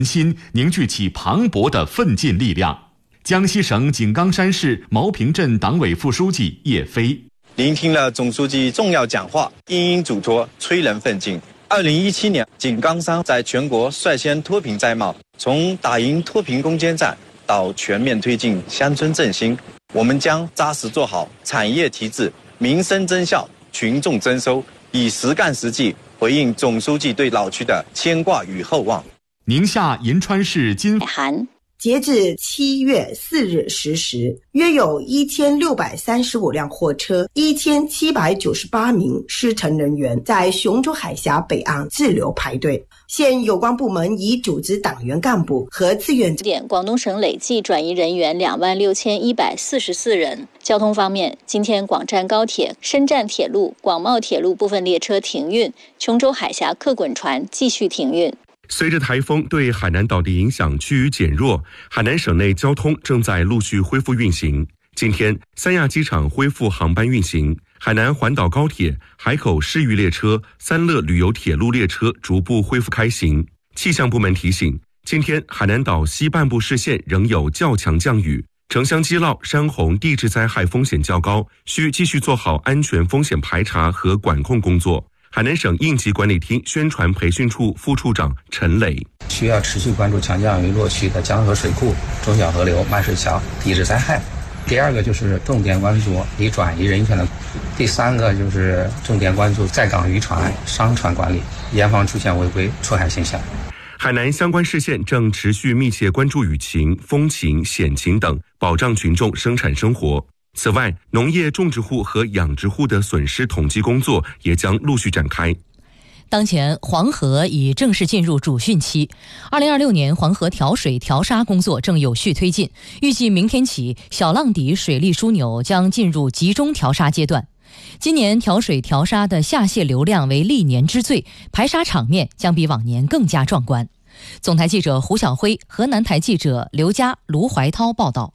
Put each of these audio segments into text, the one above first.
心凝聚起磅礴的奋进力量。江西省井冈山市茅坪镇党委副书记叶飞聆听了总书记重要讲话，殷殷嘱托，催人奋进。2017年，井冈山在全国率先脱贫摘帽，从打赢脱贫攻坚战到全面推进乡村振兴，我们将扎实做好产业提质、民生增效、群众增收，以实干实际回应总书记对老区的牵挂与厚望。 宁夏银川市金韩截至7月4日10时，约有1635辆货车、1798名施乘人员在雄州海峡北岸滞留排队。现有关部门已组织党员干部和志愿者。 广东省累计转移人员26144人。交通方面，今天广湛高铁、深湛铁路、广茂铁路部分列车停运，琼州海峡客滚船继续停运。 随着台风对海南岛的影响趋于减弱，海南省内交通正在陆续恢复运行。今天，三亚机场恢复航班运行，海南环岛高铁、海口市域列车、三乐旅游铁路列车逐步恢复开行。气象部门提醒，今天海南岛西半部市县仍有较强降雨，城乡基涝、山洪地质灾害风险较高，需继续做好安全风险排查和管控工作。海南省应急管理厅宣传培训处副处长陈磊需要持续关注强降雨落区的江河水库、中小河流、漫水桥地质灾害。第二个就是重点关注已转移人员的。第三个就是重点关注在港渔船、商船管理，严防出现违规出海现象。 海南相关市县正持续密切关注雨情、风情、险情等，保障群众生产生活。此外，农业种植户和养殖户的损失统计工作也将陆续展开。 当前黄河已正式进入主汛期，2026年黄河调水调沙工作正有序推进，预计明天起小浪底水利枢纽将进入集中调沙阶段。今年调水调沙的下泄流量为历年之最，排沙场面将比往年更加壮观。总台记者胡晓辉、河南台记者刘佳、卢怀涛报道。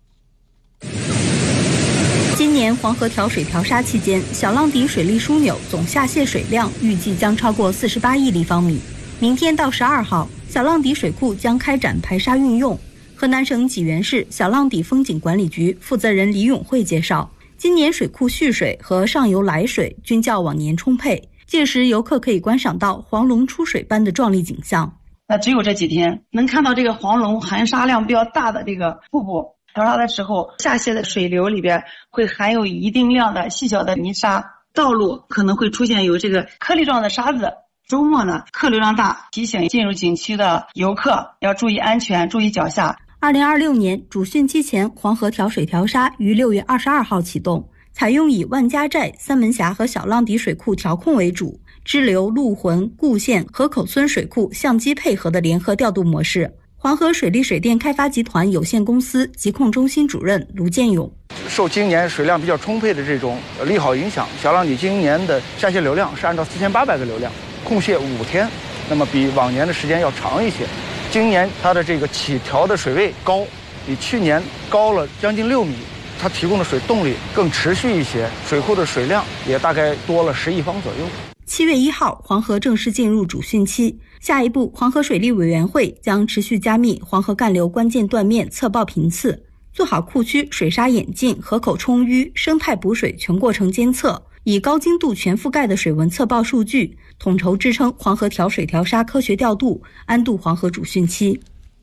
今年黄河调水调沙期间，小浪底水利枢纽总下泄水量预计将超过48亿立方米。明天到12号，小浪底水库将开展排沙运用。河南省济源市小浪底风景管理局负责人李永慧介绍，今年水库蓄水和上游来水均较往年充沛，届时游客可以观赏到黄龙出水般的壮丽景象。 那只有这几天能看到这个黄龙含沙量比较大的这个瀑布。调沙的时候，下泄的水流里边会含有一定量的细小的泥沙，道路可能会出现有这个颗粒状的沙子。周末呢，客流量大，提醒进入景区的游客要注意安全，注意脚下。 2026年主汛期前，黄河调水调沙于6月22号启动，采用以万家寨、三门峡和小浪底水库调控为主，支流、陆浑、固县、河口村水库相机配合的联合调度模式。黄河水利水电开发集团有限公司疾控中心主任卢建勇， 受今年水量比较充沛的这种利好影响，小浪底今年的下泄流量是按照4800个流量，控泄5天，那么比往年的时间要长一些。今年它的这个起调的水位高，比去年高了将近6米，它提供的水动力更持续一些，水库的水量也大概多了10亿方左右。 7月1号，黄河正式进入主汛期。下一步，黄河水利委员会将持续加密黄河干流关键断面测报频次，做好库区水沙演进、河口充淤、生态补水全过程监测，以高精度全覆盖的水文测报数据，统筹支撑黄河调水调沙科学调度，安度黄河主汛期。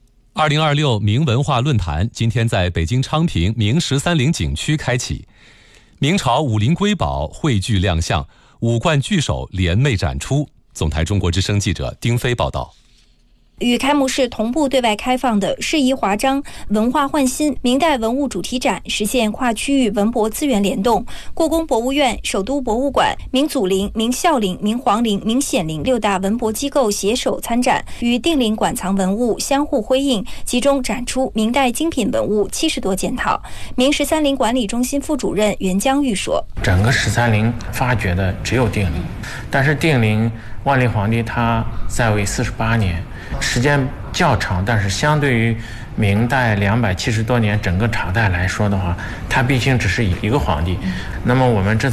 2026明文化论坛今天在北京昌平明13陵景区开启，明朝武林瑰宝汇聚亮相，五冠巨手联袂展出。总台中国之声记者丁飞报道。 与开幕式同步对外开放的适宜华章文化焕新明代文物主题展，实现跨区域文博资源联动。故宫博物院、首都博物馆、明祖陵、明孝陵、明皇陵、明显陵6大文博机构携手参展，与定陵馆藏文物相互辉映，集中展出明代精品文物70多件套。明13陵管理中心副主任袁江玉说：“ 整个13陵发掘的只有定陵，但是定陵万历皇帝他在位48年。”时间较长，但是相对于明代270多年整个朝代来说的话，它毕竟只是一个皇帝。那么我们这